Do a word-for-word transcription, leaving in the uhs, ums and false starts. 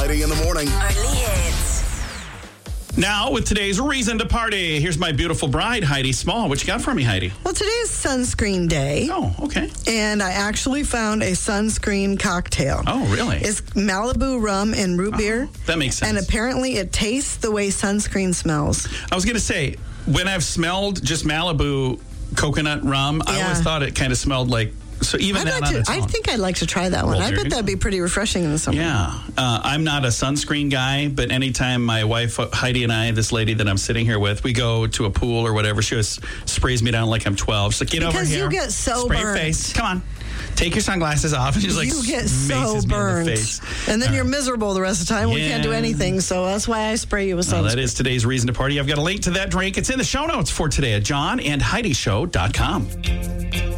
Heidi in the morning. Only hits. Now, with today's reason to party, here's my beautiful bride, Heidi Small. What you got for me, Heidi? Well, today is sunscreen day. Oh, okay. And I actually found a sunscreen cocktail. Oh, really? It's Malibu rum and root beer. Oh, that makes sense. And apparently it tastes the way sunscreen smells. I was going to say, when I've smelled just Malibu coconut rum, I Yeah. always thought it kind of smelled like, so even I'd that like on to, its I own. think I'd like to try that one. Well, I there bet you that'd go. be pretty refreshing in the summer. Yeah. Uh, I'm not a sunscreen guy, but anytime my wife, Heidi, and I, this lady that I'm sitting here with, we go to a pool or whatever, she just sprays me down like I'm twelve. She's like, get over Because here. you get so Spray your burnt. face. Come on. Take your sunglasses off. And she's like, you get maces so me in the burned. face. And then All you're right. miserable the rest of the time. We can't do Yeah. anything. So that's why I spray you with Well, sunscreen. that is today's reason to party. I've got a link to that drink. It's in the show notes for today at john and heidi show dot com.